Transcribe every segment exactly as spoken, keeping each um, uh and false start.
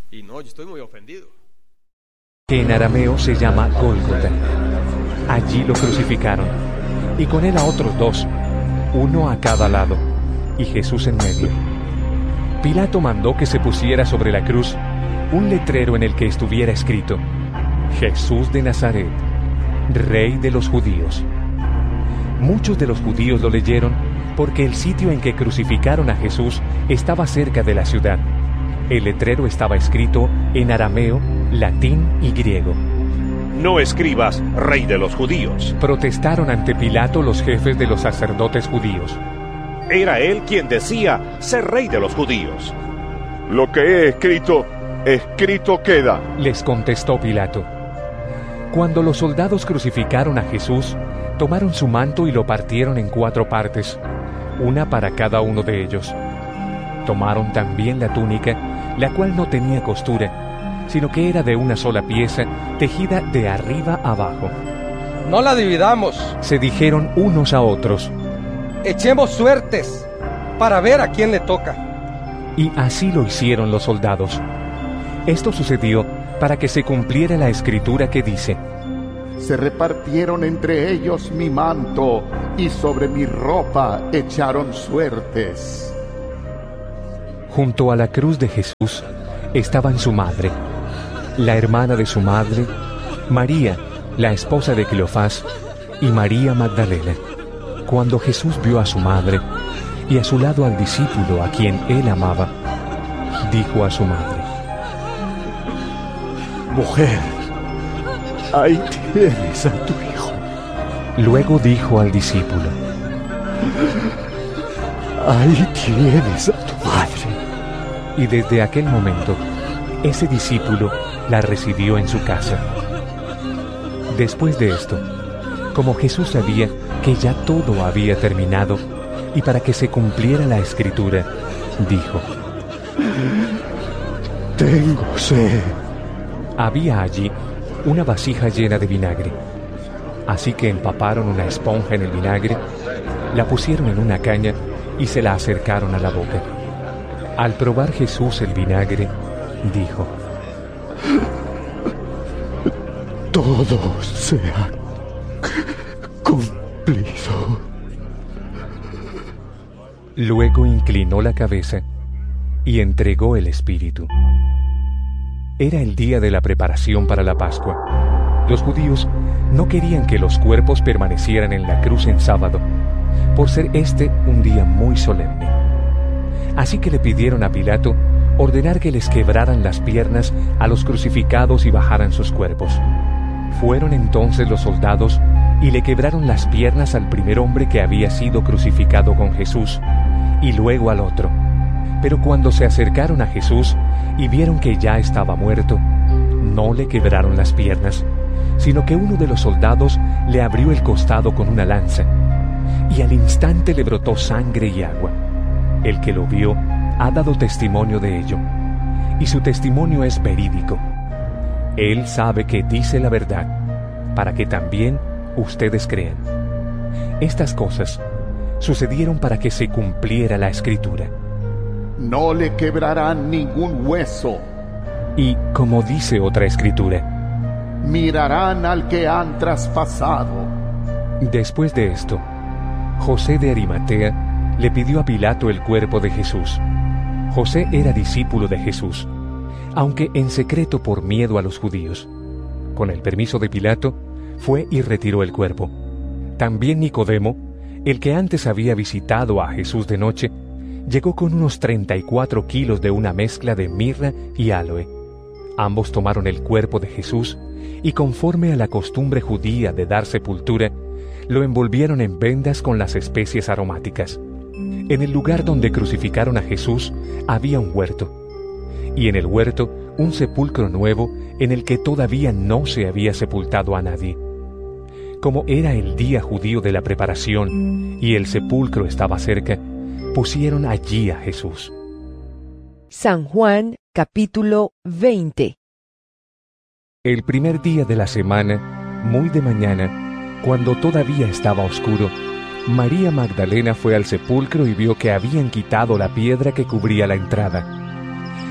Y no, yo estoy muy ofendido. Que en arameo se llama Gólgota. Allí lo crucificaron, y con él a otros dos, uno a cada lado, y Jesús en medio. Pilato mandó que se pusiera sobre la cruz un letrero en el que estuviera escrito: Jesús de Nazaret, Rey de los Judíos. Muchos de los judíos lo leyeron porque el sitio en que crucificaron a Jesús estaba cerca de la ciudad. El letrero estaba escrito en arameo, latín y griego. No escribas Rey de los Judíos. Protestaron ante Pilato los jefes de los sacerdotes judíos. Era él quien decía ser Rey de los Judíos. Lo que he escrito, escrito queda, les contestó Pilato. Cuando los soldados crucificaron a Jesús, tomaron su manto y lo partieron en cuatro partes, una para cada uno de ellos. Tomaron también la túnica, la cual no tenía costura, sino que era de una sola pieza, tejida de arriba abajo. No la dividamos, se dijeron unos a otros. Echemos suertes para ver a quién le toca. Y así lo hicieron los soldados. Esto sucedió para que se cumpliera la escritura que dice: se repartieron entre ellos mi manto, y sobre mi ropa echaron suertes. Junto a la cruz de Jesús estaban su madre, la hermana de su madre, María, la esposa de Cleofás, y María Magdalena. Cuando Jesús vio a su madre y a su lado al discípulo a quien él amaba, dijo a su madre: mujer, ahí tienes a tu hijo. Luego dijo al discípulo: ahí tienes a tu madre. Y desde aquel momento, ese discípulo la recibió en su casa. Después de esto, como Jesús sabía que ya todo había terminado, y para que se cumpliera la escritura, dijo: tengo sed. Había allí una vasija llena de vinagre. Así que empaparon una esponja en el vinagre, la pusieron en una caña y se la acercaron a la boca. Al probar Jesús el vinagre, dijo: todo se ha cumplido. Luego inclinó la cabeza y entregó el espíritu. Era el día de la preparación para la Pascua. Los judíos no querían que los cuerpos permanecieran en la cruz en sábado, por ser este un día muy solemne. Así que le pidieron a Pilato ordenar que les quebraran las piernas a los crucificados y bajaran sus cuerpos. Fueron entonces los soldados y le quebraron las piernas al primer hombre que había sido crucificado con Jesús, y luego al otro. Pero cuando se acercaron a Jesús y vieron que ya estaba muerto, no le quebraron las piernas, sino que uno de los soldados le abrió el costado con una lanza, y al instante le brotó sangre y agua. El que lo vio ha dado testimonio de ello, y su testimonio es verídico. Él sabe que dice la verdad, para que también ustedes crean. Estas cosas sucedieron para que se cumpliera la escritura. No le quebrarán ningún hueso. Y como dice otra escritura: mirarán al que han traspasado. Después de esto, José de Arimatea le pidió a Pilato el cuerpo de Jesús. José era discípulo de Jesús, aunque en secreto por miedo a los judíos. Con el permiso de Pilato, fue y retiró el cuerpo. También Nicodemo, el que antes había visitado a Jesús de noche, llegó con unos treinta y cuatro kilos de una mezcla de mirra y áloe. Ambos tomaron el cuerpo de Jesús y, conforme a la costumbre judía de dar sepultura, lo envolvieron en vendas con las especies aromáticas. En el lugar donde crucificaron a Jesús había un huerto, y en el huerto un sepulcro nuevo en el que todavía no se había sepultado a nadie. Como era el día judío de la preparación y el sepulcro estaba cerca, pusieron allí a Jesús. San Juan, capítulo veinte. El primer día de la semana, muy de mañana, cuando todavía estaba oscuro, María Magdalena fue al sepulcro y vio que habían quitado la piedra que cubría la entrada.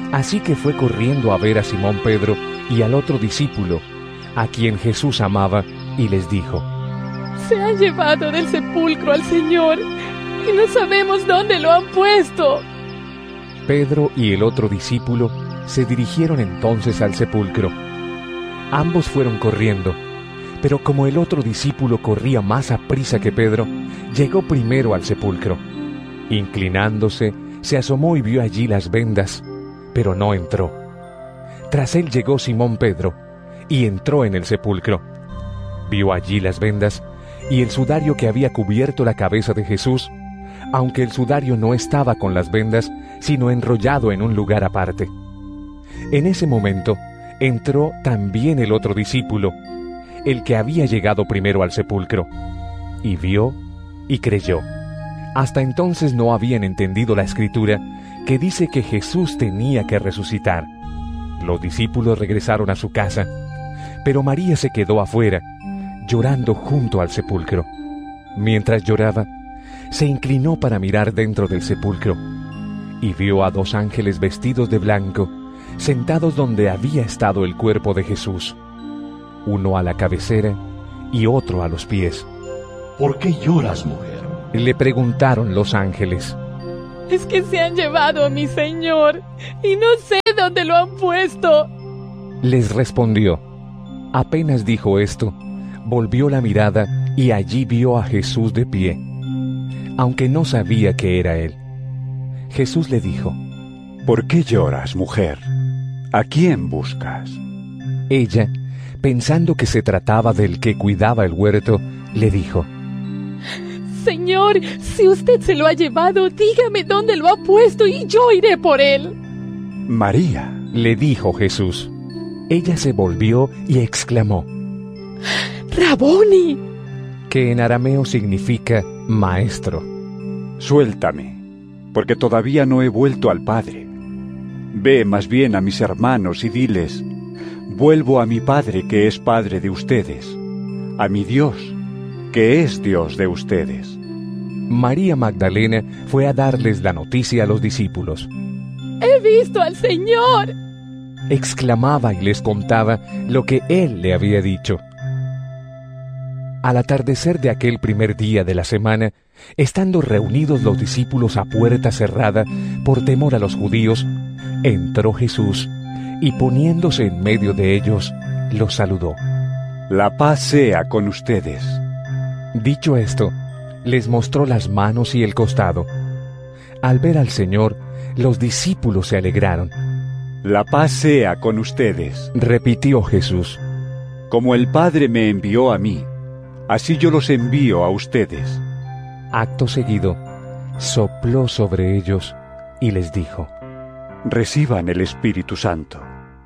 Así que fue corriendo a ver a Simón Pedro y al otro discípulo, a quien Jesús amaba, y les dijo: Se han llevado del sepulcro al Señor, y no sabemos dónde lo han puesto. Pedro y el otro discípulo se dirigieron entonces al sepulcro. Ambos fueron corriendo, pero como el otro discípulo corría más aprisa que Pedro, llegó primero al sepulcro. Inclinándose, se asomó y vio allí las vendas, pero no entró. Tras él llegó Simón Pedro, y entró en el sepulcro. Vio allí las vendas y el sudario que había cubierto la cabeza de Jesús, aunque el sudario no estaba con las vendas, sino enrollado en un lugar aparte. En ese momento entró también el otro discípulo, el que había llegado primero al sepulcro, y vio y creyó. Hasta entonces no habían entendido la Escritura, que dice que Jesús tenía que resucitar. Los discípulos regresaron a su casa, pero María se quedó afuera, llorando junto al sepulcro. Mientras lloraba, se inclinó para mirar dentro del sepulcro, y vio a dos ángeles vestidos de blanco, sentados donde había estado el cuerpo de Jesús, uno a la cabecera y otro a los pies. ¿Por qué lloras, mujer? Le preguntaron los ángeles. Es que se han llevado a mi Señor, y no sé dónde lo han puesto. Les respondió. Apenas dijo esto, volvió la mirada y allí vio a Jesús de pie, aunque no sabía que era él. Jesús le dijo: ¿Por qué lloras, mujer? ¿A quién buscas? Ella, pensando que se trataba del que cuidaba el huerto, le dijo: Señor, si usted se lo ha llevado, dígame dónde lo ha puesto y yo iré por él. María, le dijo Jesús. Ella se volvió y exclamó: ¡Raboni! Que en arameo significa maestro. Suéltame, porque todavía no he vuelto al Padre. Ve más bien a mis hermanos y diles: vuelvo a mi Padre, que es Padre de ustedes, a mi Dios, que es Dios de ustedes. María Magdalena fue a darles la noticia a los discípulos. ¡He visto al Señor!, exclamaba y les contaba lo que él le había dicho. Al atardecer de aquel primer día de la semana, estando reunidos los discípulos a puerta cerrada por temor a los judíos, entró Jesús y poniéndose en medio de ellos, los saludó. La paz sea con ustedes. Dicho esto, les mostró las manos y el costado. Al ver al Señor, los discípulos se alegraron. La paz sea con ustedes, repitió Jesús. Como el Padre me envió a mí, así yo los envío a ustedes. Acto seguido, sopló sobre ellos y les dijo: reciban el Espíritu Santo.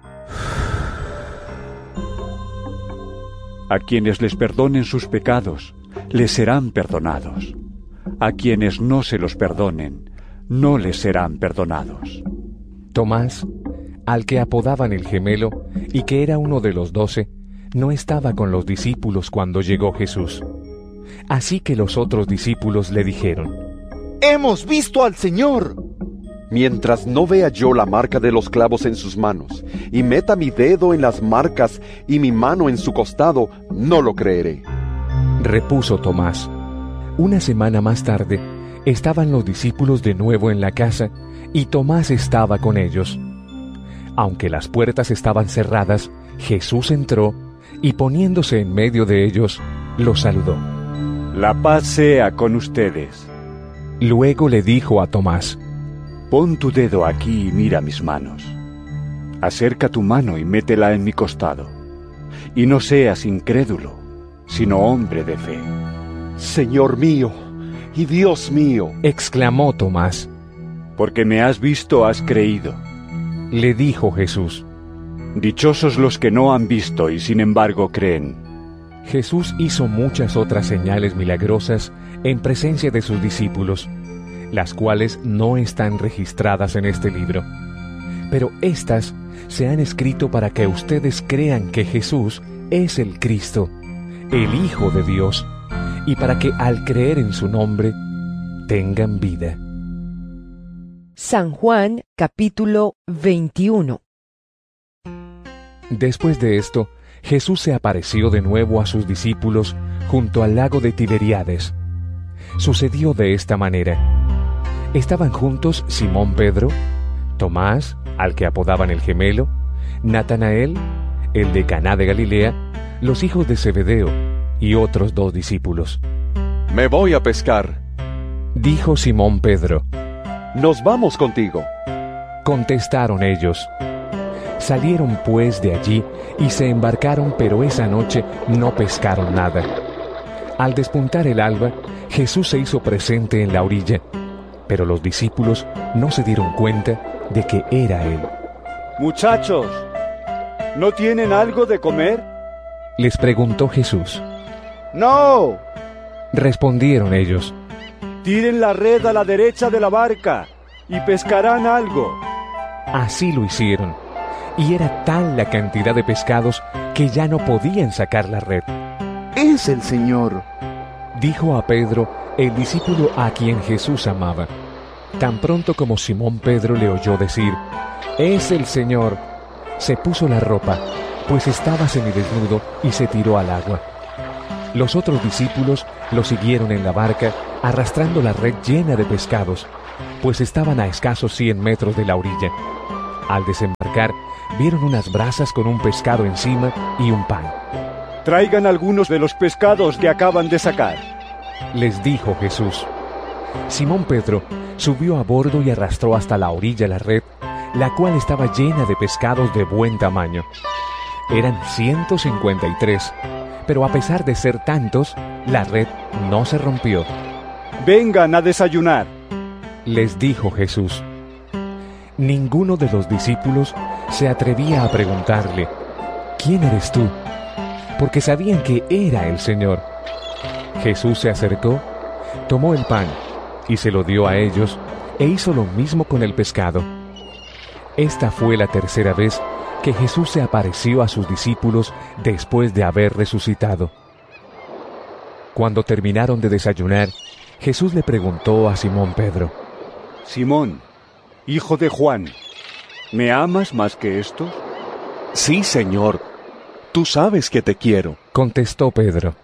A quienes les perdonen sus pecados, les serán perdonados. A quienes no se los perdonen, no les serán perdonados. Tomás, al que apodaban el gemelo, y que era uno de los doce, no estaba con los discípulos cuando llegó Jesús. Así que los otros discípulos le dijeron: ¡Hemos visto al Señor! Mientras no vea yo la marca de los clavos en sus manos, y meta mi dedo en las marcas y mi mano en su costado, no lo creeré. Repuso Tomás. Una semana más tarde, estaban los discípulos de nuevo en la casa, y Tomás estaba con ellos. Aunque las puertas estaban cerradas, Jesús entró, y poniéndose en medio de ellos, los saludó. La paz sea con ustedes. Luego le dijo a Tomás: pon tu dedo aquí y mira mis manos. Acerca tu mano y métela en mi costado. Y no seas incrédulo, sino hombre de fe. Señor mío y Dios mío, exclamó Tomás. Porque me has visto, has creído, le dijo Jesús. Dichosos los que no han visto y sin embargo creen. Jesús hizo muchas otras señales milagrosas en presencia de sus discípulos, las cuales no están registradas en este libro. Pero éstas se han escrito para que ustedes crean que Jesús es el Cristo, el Hijo de Dios, y para que al creer en su nombre tengan vida. San Juan capítulo veintiuno. Después de esto, Jesús se apareció de nuevo a sus discípulos junto al lago de Tiberíades. Sucedió de esta manera. Estaban juntos Simón Pedro, Tomás, al que apodaban el gemelo, Natanael, el de Caná de Galilea, los hijos de Zebedeo y otros dos discípulos. Me voy a pescar, dijo Simón Pedro. Nos vamos contigo, contestaron ellos. Salieron pues de allí y se embarcaron, pero esa noche no pescaron nada. Al despuntar el alba, Jesús se hizo presente en la orilla, pero los discípulos no se dieron cuenta de que era él. Muchachos, ¿no tienen algo de comer? Les preguntó Jesús. No, respondieron ellos. Tiren la red a la derecha de la barca y pescarán algo. Así lo hicieron, y era tal la cantidad de pescados que ya no podían sacar la red. Es el Señor, dijo a Pedro, el discípulo a quien Jesús amaba. Tan pronto como Simón Pedro le oyó decir, es el Señor, se puso la ropa, pues estaba semidesnudo, y se tiró al agua. Los otros discípulos lo siguieron en la barca, arrastrando la red llena de pescados, pues estaban a escasos cien metros de la orilla. Al desembarcar, vieron unas brasas con un pescado encima y un pan. Traigan algunos de los pescados que acaban de sacar, les dijo Jesús. Simón Pedro subió a bordo y arrastró hasta la orilla la red, la cual estaba llena de pescados de buen tamaño. Eran ciento cincuenta y tres, pero a pesar de ser tantos, la red no se rompió. Vengan a desayunar, les dijo Jesús. Ninguno de los discípulos se atrevía a preguntarle, ¿quién eres tú?, porque sabían que era el Señor. Jesús se acercó, tomó el pan y se lo dio a ellos, e hizo lo mismo con el pescado. Esta fue la tercera vez que Jesús se apareció a sus discípulos después de haber resucitado. Cuando terminaron de desayunar, Jesús le preguntó a Simón Pedro, Simón, hijo de Juan, ¿me amas más que estos? Sí, Señor, tú sabes que te quiero, contestó Pedro.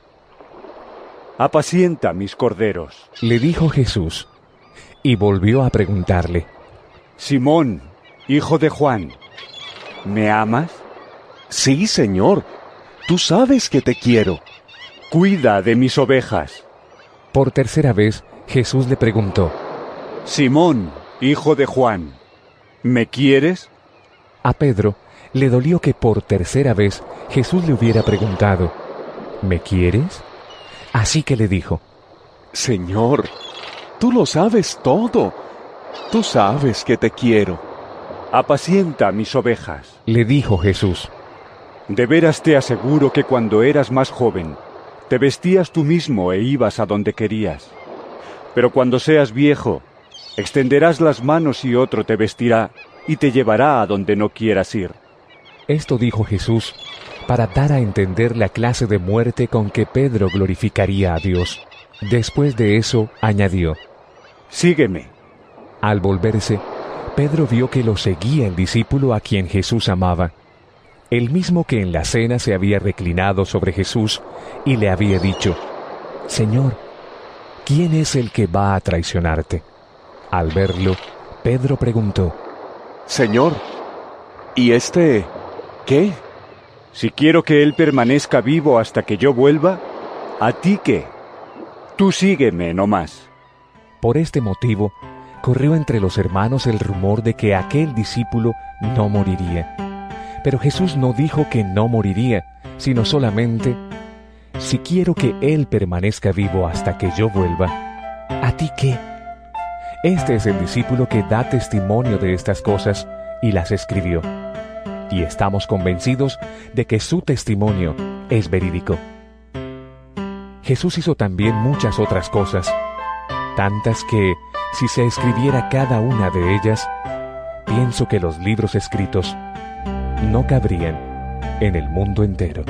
Apacienta mis corderos, le dijo Jesús, y volvió a preguntarle, Simón, hijo de Juan, ¿me amas? Sí, Señor, tú sabes que te quiero. Cuida de mis ovejas. Por tercera vez, Jesús le preguntó, Simón, hijo de Juan, ¿me quieres? A Pedro le dolió que por tercera vez Jesús le hubiera preguntado, ¿me quieres? Así que le dijo, Señor, tú lo sabes todo. Tú sabes que te quiero. Apacienta mis ovejas, le dijo Jesús. De veras te aseguro que cuando eras más joven, te vestías tú mismo e ibas a donde querías. Pero cuando seas viejo, extenderás las manos y otro te vestirá y te llevará a donde no quieras ir. Esto dijo Jesús para dar a entender la clase de muerte con que Pedro glorificaría a Dios. Después de eso, añadió, Sígueme. Al volverse, Pedro vio que lo seguía el discípulo a quien Jesús amaba, el mismo que en la cena se había reclinado sobre Jesús y le había dicho, Señor, ¿quién es el que va a traicionarte? Al verlo, Pedro preguntó, Señor, ¿y este qué? Si quiero que él permanezca vivo hasta que yo vuelva, ¿a ti qué? Tú sígueme no más. Por este motivo, corrió entre los hermanos el rumor de que aquel discípulo no moriría. Pero Jesús no dijo que no moriría, sino solamente, si quiero que él permanezca vivo hasta que yo vuelva, ¿a ti qué? Este es el discípulo que da testimonio de estas cosas y las escribió. Y estamos convencidos de que su testimonio es verídico. Jesús hizo también muchas otras cosas, tantas que, si se escribiera cada una de ellas, pienso que los libros escritos no cabrían en el mundo entero.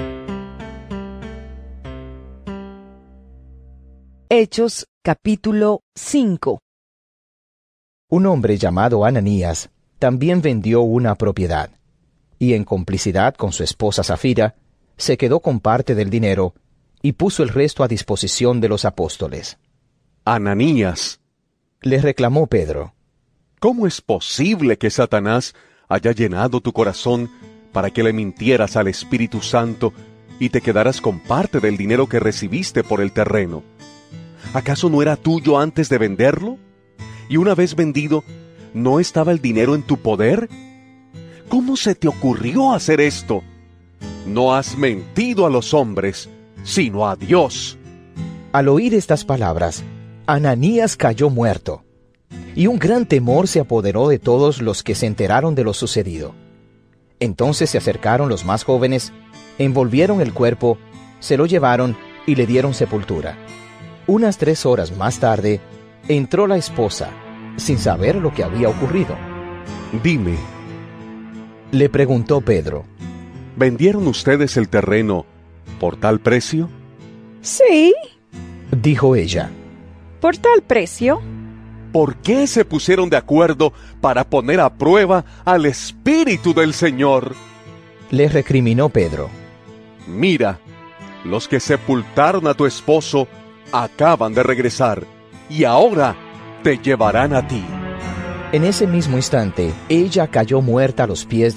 Hechos capítulo cinco. Un hombre llamado Ananías también vendió una propiedad, y en complicidad con su esposa Safira, se quedó con parte del dinero y puso el resto a disposición de los apóstoles. Ananías, le reclamó Pedro, ¿cómo es posible que Satanás haya llenado tu corazón para que le mintieras al Espíritu Santo y te quedaras con parte del dinero que recibiste por el terreno? ¿Acaso no era tuyo antes de venderlo? Y una vez vendido, ¿no estaba el dinero en tu poder? ¿Cómo se te ocurrió hacer esto? No has mentido a los hombres, sino a Dios. Al oír estas palabras, Ananías cayó muerto, y un gran temor se apoderó de todos los que se enteraron de lo sucedido. Entonces se acercaron los más jóvenes, envolvieron el cuerpo, se lo llevaron y le dieron sepultura. Unas tres horas más tarde, entró la esposa, sin saber lo que había ocurrido. Dime, le preguntó Pedro, ¿vendieron ustedes el terreno por tal precio? Sí, dijo ella. ¿Por tal precio? ¿Por qué se pusieron de acuerdo para poner a prueba al Espíritu del Señor? Le recriminó Pedro. Mira, los que sepultaron a tu esposo acaban de regresar, y ahora te llevarán a ti. En ese mismo instante, ella cayó muerta a los pies de